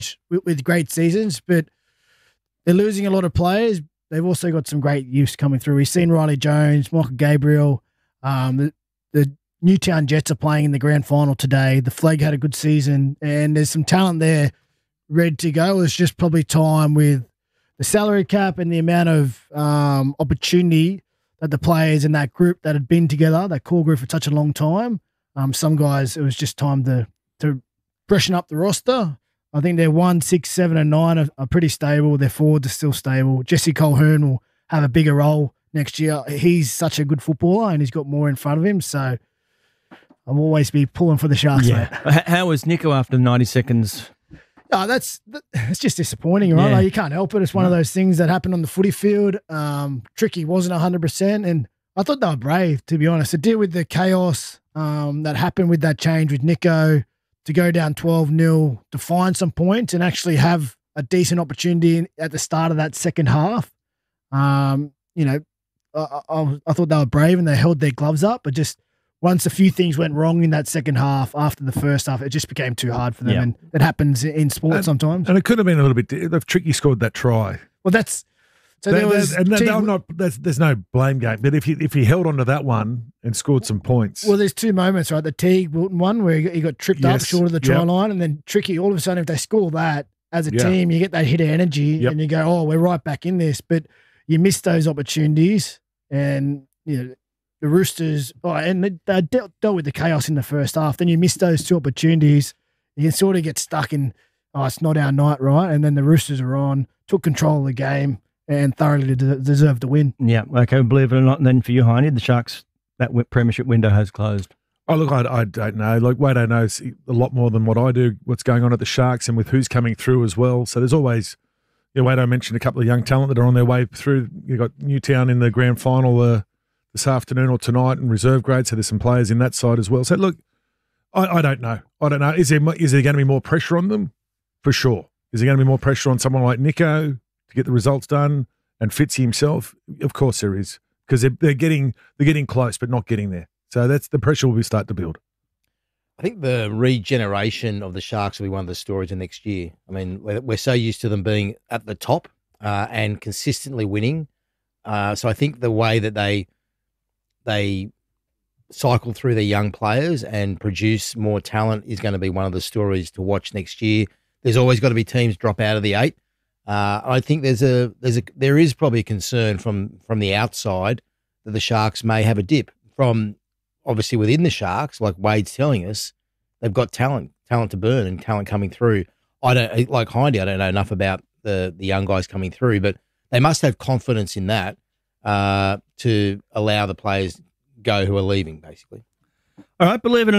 with great seasons, but they're losing a lot of players. They've also got some great youths coming through. We've seen Riley Jones, Michael Gabriel. The Newtown Jets are playing in the grand final today. The Flag had a good season, and there's some talent there ready to go. It's just probably time with the salary cap and the amount of opportunity that the players in that group that had been together, that core group for such a long time. Some guys, it was just time to freshen up the roster. I think they're 1, 6, 7, and 9 are pretty stable. Their forwards are still stable. Jesse Colquhoun will have a bigger role next year. He's such a good footballer, and he's got more in front of him. So I'll always be pulling for the Sharks. Yeah. Mate. How was Nico after 90 seconds? Oh, it's just disappointing, right? Yeah. Like, you can't help it. It's one of those things that happen on the footy field. Tricky wasn't 100%, and I thought they were brave, to be honest, to deal with the chaos that happened with that change with Nico, to go down 12-0, to find some points and actually have a decent opportunity at the start of that second half. I thought they were brave and they held their gloves up, but just once a few things went wrong in that second half after the first half, it just became too hard for them. Yeah. And it happens in sport sometimes. And it could have been a little bit if Tricky scored that try. Well, that's so there was. There's no blame game. But if he held on to that one and scored some points, Well, there's two moments, right? The Teague Wilton one where he got tripped up Yes. short of the try Yep. line, and then Tricky. All of a sudden, if they score that as a Yeah. team, you get that hit of energy, Yep. and you go, "Oh, we're right back in this." But you miss those opportunities, and the Roosters. Oh, and they dealt with the chaos in the first half. Then you miss those two opportunities. You can sort of get stuck in. Oh, it's not our night, right? And then the Roosters are on, took control of the game, and thoroughly deserved the win. Yeah, okay, believe it or not, then for you, Heine, the Sharks, that premiership window has closed. oh, look, I don't know. Like, Wado knows a lot more than what I do, what's going on at the Sharks and with who's coming through as well. So there's always, Wado mentioned a couple of young talent that are on their way through. You've got Newtown in the grand final this afternoon or tonight in reserve grade, so there's some players in that side as well. So, look, I don't know. I don't know. Is there going to be more pressure on them? For sure. Is there going to be more pressure on someone like Nico to get the results done and Fitzy himself? Of course there is, because they're getting close but not getting there. So that's the pressure will start to build. I think the regeneration of the Sharks will be one of the stories of next year. I mean, we're so used to them being at the top and consistently winning. So I think the way that they cycle through their young players and produce more talent is going to be one of the stories to watch next year. There's always got to be teams drop out of the 8. I think there is probably a concern from the outside that the Sharks may have a dip. From obviously within the Sharks, like Wade's telling us, they've got talent to burn and talent coming through. I don't like Hindy. I don't know enough about the young guys coming through, but they must have confidence in that to allow the players go who are leaving, basically. All right, believe it or not,